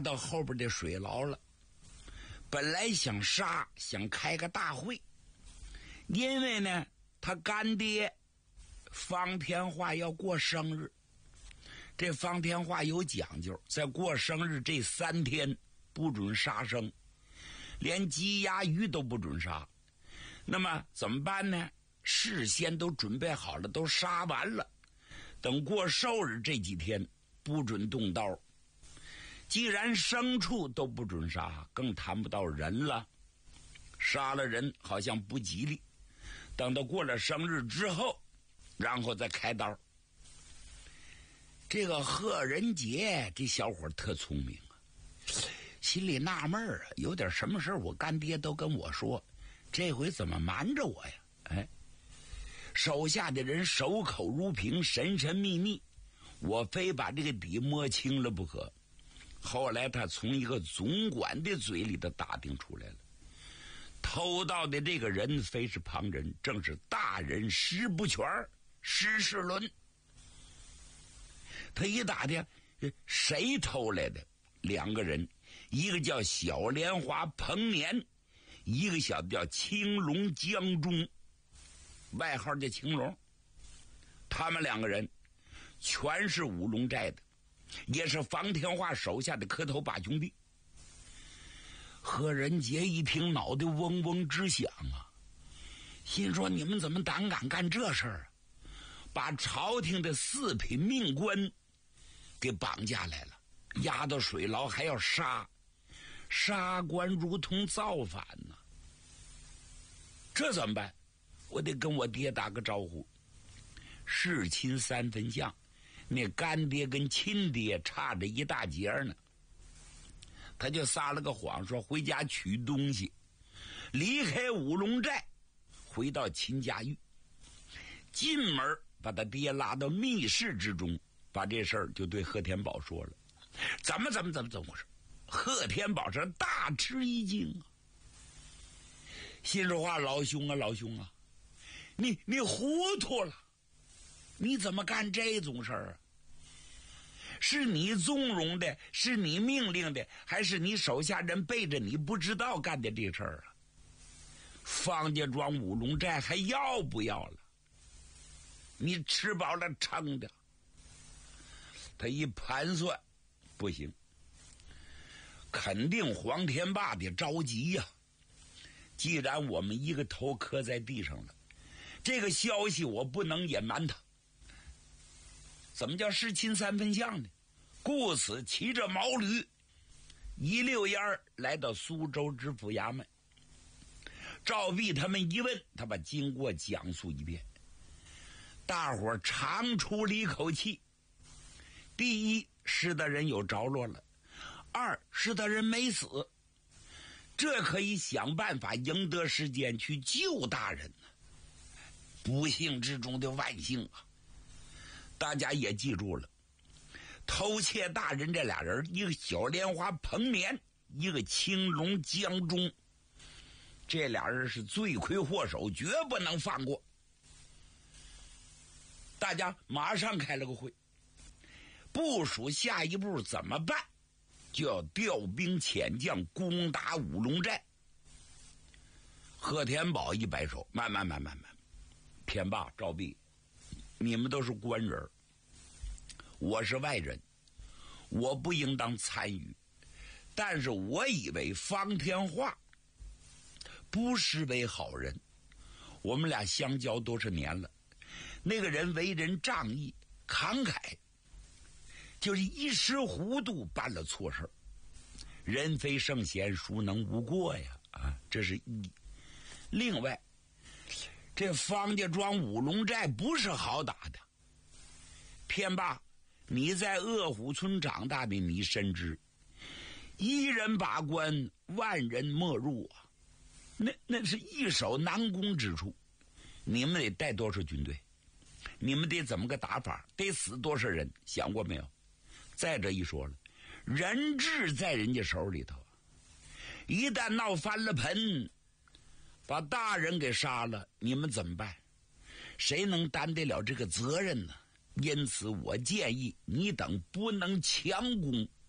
到后边的水牢了。本来想杀，想开个大会，因为呢他干爹方天化要过生日。这方天化有讲究，在过生日这3天不准杀生，连鸡鸭鱼都不准杀。那么怎么办呢？事先都准备好了，都杀完了，等过寿日这几天不准动刀。既然牲畜都不准杀，更谈不到人了，杀了人好像不吉利。等到过了生日之后，然后再开刀。这个贺仁杰这小伙特聪明啊，心里纳闷啊，有点什么事我干爹都跟我说，这回怎么瞒着我呀？手下的人守口如瓶，神神秘秘，我非把这个底摸清了不可。后来他从一个总管的嘴里头打听出来了，偷盗的这个人非是旁人，正是大人石不全石世伦。他一打听谁偷来的，2个人，一个叫小莲花彭年，一个小的叫青龙江中，外号叫青龙。他们2个人全是五龙寨的，也是方天化手下的磕头8兄弟。贺仁杰一听，脑袋嗡嗡直响啊，心说你们怎么胆敢干这事儿啊？把朝廷的4品命官给绑架来了，押到水牢，还要杀，杀官如同造反呢。这怎么办？我得跟我爹打个招呼。世亲3分像，那干爹跟亲爹差着一大截呢。他就撒了个谎，说回家取东西，离开五龙寨，回到秦家峪，进门把他爹拉到密室之中，把这事儿就对贺天宝说了。怎么回事？贺天宝是大吃一惊啊，心说话，老兄啊，你糊涂了，你怎么干这种事儿啊？是你纵容的，是你命令的，还是你手下人背着你不知道干的这事儿啊？方家庄五龙寨还要不要了？你吃饱了撑的。他一盘算，不行，肯定黄天霸得着急呀。既然我们一个头磕在地上了，这个消息我不能隐瞒他。怎么叫世亲3分像呢？故此骑着毛驴一溜烟来到苏州知府衙门。赵弼他们一问，他把经过讲述一遍。大伙长出了一口气。第一，施大人有着落了；二，施大人没死，这可以想办法赢得时间去救大人呢。不幸之中的万幸啊！大家也记住了，偷窃大人这俩人，一个小莲花彭年，一个青龙江中，这俩人是罪魁祸首，绝不能放过。大家马上开了个会，部署下一步怎么办，就要调兵遣将攻打五龙寨。贺天宝一摆手，慢，天霸、赵弼，你们都是官人，我是外人，我不应当参与。但是我以为方天化不失为好人，我们俩相交多少年了，那个人为人仗义慷慨，就是一时糊涂办了错事，人非圣贤，孰能无过呀？这是一。另外，这方家庄五龙寨不是好打的。天霸，你在鄂虎村长大的，你深知一人把关，万人莫入啊，那是易守难攻之处。你们得带多少军队？你们得怎么个打法？得死多少人？想过没有？再者一说了，人质在人家手里头，一旦闹翻了盆，把大人给杀了，你们怎么办？谁能担得了这个责任呢？因此我建议你等不能强攻，